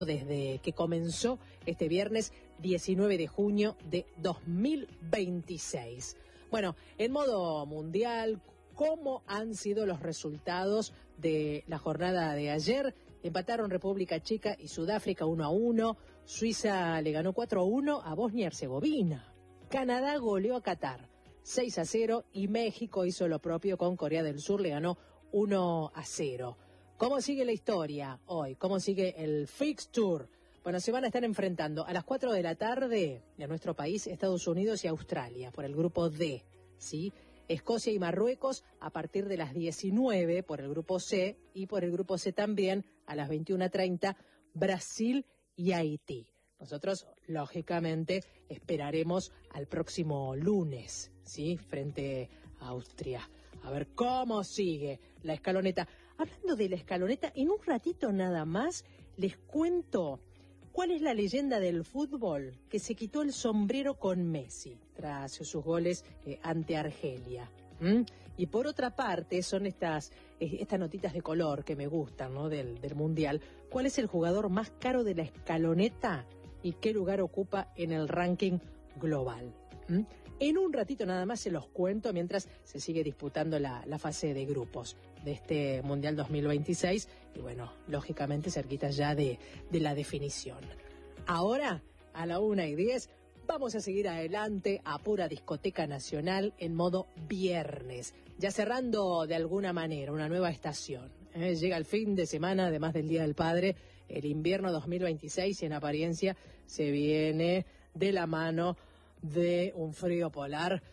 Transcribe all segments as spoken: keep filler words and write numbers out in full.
desde que comenzó este viernes diecinueve de junio de dos mil veintiséis. Bueno, en modo mundial, ¿cómo han sido los resultados de la jornada de ayer? Empataron República Checa y Sudáfrica uno a uno, Suiza le ganó cuatro a uno a Bosnia y Herzegovina, Canadá goleó a Qatar seis a cero y México hizo lo propio con Corea del Sur, le ganó uno a cero. ¿Cómo sigue la historia hoy? ¿Cómo sigue el fixture? Bueno, se van a estar enfrentando a las cuatro de la tarde de nuestro país, Estados Unidos y Australia, por el grupo D, ¿sí? Escocia y Marruecos a partir de las diecinueve por el grupo C y por el grupo C también a las veintiuna treinta, Brasil y Haití. Nosotros, lógicamente, esperaremos al próximo lunes, ¿sí? Frente a Austria. A ver cómo sigue la escaloneta. Hablando de la escaloneta, en un ratito nada más les cuento cuál es la leyenda del fútbol que se quitó el sombrero con Messi tras sus goles eh, ante Argelia. ¿Mm? Y por otra parte, son estas, eh, estas notitas de color que me gustan, ¿no? del, del Mundial. ¿Cuál es el jugador más caro de la escaloneta y qué lugar ocupa en el ranking global? ¿Mm? En un ratito nada más se los cuento mientras se sigue disputando la, la fase de grupos de este Mundial dos mil veintiséis y bueno, lógicamente cerquita ya de, de la definición. Ahora, a la una y diez, vamos a seguir adelante a pura discoteca nacional en modo viernes, ya cerrando de alguna manera una nueva estación. ¿eh? Llega el fin de semana, además del Día del Padre, el invierno dos mil veintiséis y en apariencia se viene de la mano de un frío polar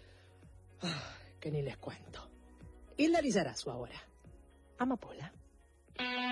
que ni les cuento. Hilda Lizarazu ahora. Amapola.